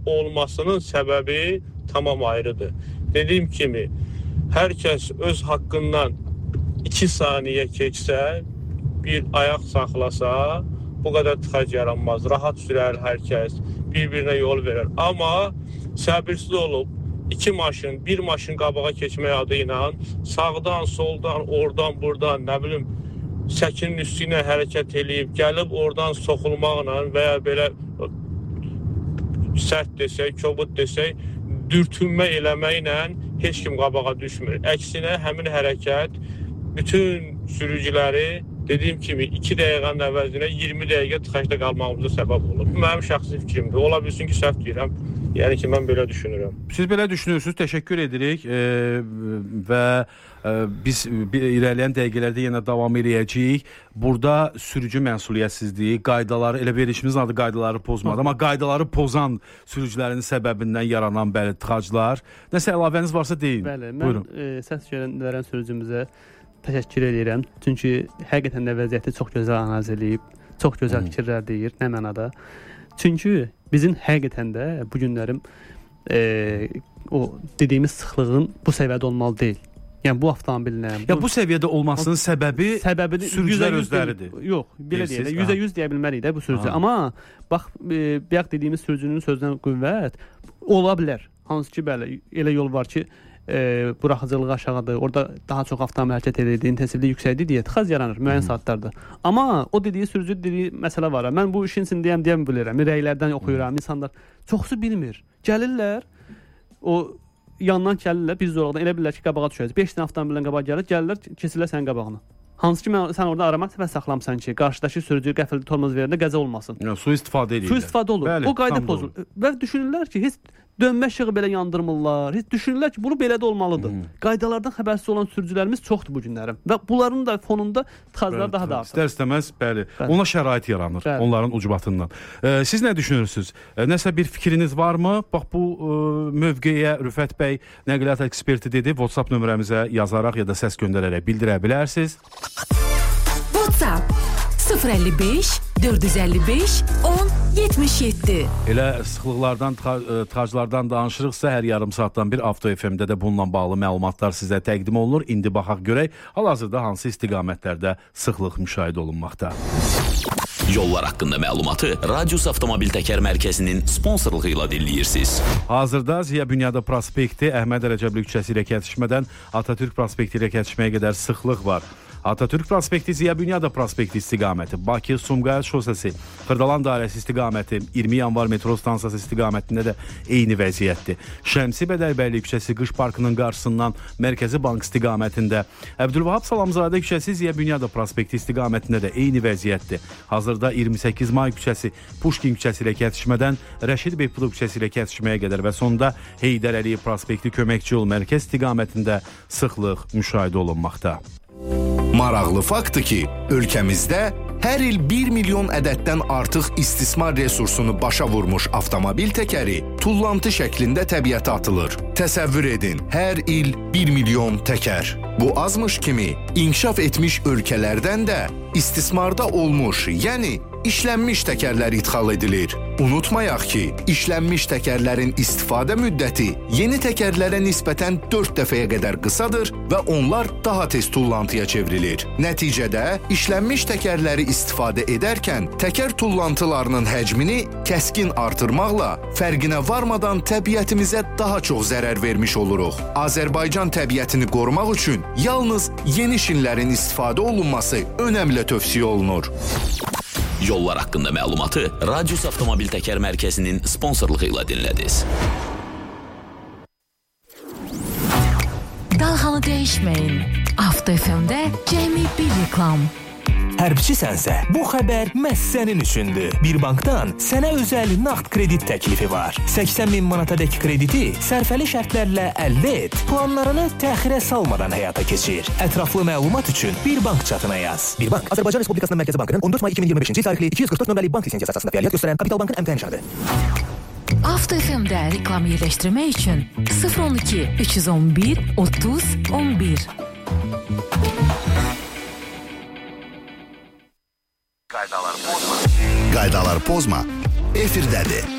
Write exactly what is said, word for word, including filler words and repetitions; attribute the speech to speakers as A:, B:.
A: olmasının səbəbi tamam ayrıdır. Dediyim kimi, hər kəs öz haqqından iki saniyə keçsə, bir ayaq saxlasa, bu qədər tıxac yaranmaz. Rahat sürər hər kəs, bir-birinə yol verir. Amma səbirsiz olub, iki maşın, bir maşın qabağa keçmək adı ilə sağdan, soldan, oradan, buradan, nə bilim, səkinin üstü ilə hərəkət eləyib, gəlib oradan soxulmaqla və ya belə sərt desək, kobud desək, dürtünmə eləməklə heç kim qabağa düşmür. Əksinə, həmin hərəkət bütün sürücüləri dediyim kimi iki dəqiqənin əvəzinə iyirmi dəqiqə tıxacda qalmağımıza səbəb olur. Bu mənim şəxsi fikrimdir. Ola bilsin ki, səhv deyirəm. Yəni ki, mən belə düşünürəm.
B: Siz belə düşünürsünüz, təşəkkür edirik e, və e, biz irəliyən dəqiqələrdə yenə davam edəcəyik. Burada sürücü məsuliyyətsizliyi, qaydaları, elə verilişimizin adı qaydaları pozmadı, amma qaydaları pozan sürücülərin səbəbindən yaranan bəli tıxaclar. Nəsə əlavəniz varsa deyin.
C: Bəli, mən e, səs verən sürücümüzə təşəkkür edirəm. Çünki həqiqətən də vəziyyəti çox gözəl analiz edib, çox gözəl hmm. fikirlər deyir, nə mənada. Çünki bizim həqiqətən də bu günlərim e, o dediyimiz sıxlığın bu səviyyədə olmalı deyil. Yəni bu avtomobillə...
B: Ya bu səviyyədə olmasının səbəbi, səbəbi sürücülər özləridir.
C: Yox, belə deyək, yüzdə yüz deyə bilmərik də bu sürücü. Aha. Amma bax, e, bayaq dediyimiz sürücünün sözündən qüvvət ola bilər. Hansı ki, bəli, elə yol var ki, e, buraxıcılığı aşağıdır, orada daha çox avtomobil hərəkət edir, intensivliyi yüksəkdir deyə tıxac yaranır müəyyən hmm. saatlarda. Amma o dediyi sürücü dediyi məsələ var. Mən bu işin için deyəm, deyəm bilirəm, rəylərdən oxuyuram, hmm. insanlar çoxsu bilmir. Gəlirlər, o yandan gəlirlər, biz zoraqdan elə bilirlər ki, qabağa düşəcək. beş dənə avtomobildən qabağa gəlir, gəlirlər, keçirlər sənin qabağına. Hansı ki, mən, sən orada aramaq səfər saxlamısan ki, qarşıdakı sürücü qəfildə tormoz verəndə qəza olmasın.
B: Yəni, su istifadə edirlər.
C: Su istifadə olur. Bəli, o qayda pozulur. Və düşünürlər ki, heç dönmə işığı belə yandırmırlar. Heç düşünürlər ki, bunu belə də olmalıdır. Hmm. Qaydalardan xəbərsiz olan sürücülərimiz çoxdur bu günlərim. Və bunların da fonunda tıxaclar daha da artır.
B: İstər-istəməz, bəli, bəli. Ona şərait yaranır, bəli. Onların ucbatından. E, siz nə düşünürsünüz? E, nəsə bir fikriniz varmı? Bax, bu e, mövqeyə Rüfət bəy nəqliyyat eksperti dedi. WhatsApp nömrəmizə yazaraq ya da səs göndərərək bildirə bilərsiniz.
D: WhatsApp sıfır əlli beş dörd yüz əlli beş on yetmiş yeddi.
B: Elə sıxlıqlardan, tıxaclardan danışırıqsa hər yarım saatdan bir Avto F M-də də bununla bağlı məlumatlar sizə təqdim olunur. İndi baxaq görək, hal-hazırda hansı istiqamətlərdə sıxlıq müşahidə olunmaqda.
E: Yollar haqqında məlumatı Radius Avtomobil Təkər Mərkəzinin sponsorluğu ilə dinləyirsiniz.
B: Hazırda Ziya Bünyada prospekti Əhməd Rəcəbli küçəsi ilə kəsişmədən Atatürk prospekti ilə kəsişməyə qədər sıxlıq var. Atatürk prospekti, Ziya Bünyada prospekti istiqaməti, Bakı Sumqayıt şosesi, Xırdalan dairəsi istiqaməti, iyirmi yanvar metro stansiyası istiqamətində də eyni vəziyyətdir. Şəmsi Bədərbəyli küçəsi Qış Parkının qarşısından Mərkəzi Bank istiqamətində, Əbdülvahab Salamzadə küçəsi Ziya Bünyada prospekti istiqamətində də eyni vəziyyətdir. Hazırda iyirmi səkkiz may küçəsi Puşkin küçəsi ilə kəsişmədən Rəşid Beypudov küçəsi ilə kəsişməyə qədər və sonda Heydər Əliyev prospekti köməkçi yol mərkəz istiqamətində sıxlıq müşahidə olunmaqda.
F: Maraqlı faktdır ki, ölkəmizdə hər il bir milyon ədəddən artıq istismar resursunu başa vurmuş avtomobil təkəri tullantı şəklində təbiətə atılır. Təsəvvür edin, hər il bir milyon təkər. Bu azmış kimi, inkişaf etmiş ölkələrdən də istismarda olmuş, yəni işlənmiş təkərlər idxal edilir. Unutmayaq ki, işlənmiş təkərlərin istifadə müddəti yeni təkərlərə nisbətən dörd dəfəyə qədər qısadır və onlar daha tez tullantıya çevrilir. Nəticədə işlənmiş təkərləri istifadə edərkən təkər tullantılarının həcmini kəskin artırmaqla fərqinə varmadan təbiətimizə daha çox zərər vermiş oluruq. Azərbaycan təbiətini qorumaq üçün yalnız yeni şinlərin istifadə olunması önəmli tövsiyə olunur.
E: Yollar haqqında məlumatı Radius Avtomobil Təkər Mərkəzinin sponsorluğu ilə dinlədiniz.
D: Dalğanı dəyişməyin. Avto F M-də cəmi bir reklam.
G: Hərbçisənsə, bu xəbər məhz sənin üçündür. Bir bankdan sənə özəl nağd kredit təklifi var. səksən min manatadək krediti sərfəli şərtlərlə əldə et. Planlarını təxirə salmadan həyata keçir. Ətraflı məlumat üçün Bir Bank çatına yaz.
H: Bir Bank, Azərbaycan Respublikasının Mərkəzi Bankının on dörd may iki min iyirmi beşinci tarixli iki yüz qırx dörd nömrəli bank lisensiyası əsasında fəaliyyət göstərən Kapital Bankın əmtəyə nişanıdır.
D: Avto F M-də reklam yerləşdirmək üçün sıfır on iki üç yüz on bir otuz on bir.
F: Qaydalar pozma. Qaydalar pozma. Efirdədir.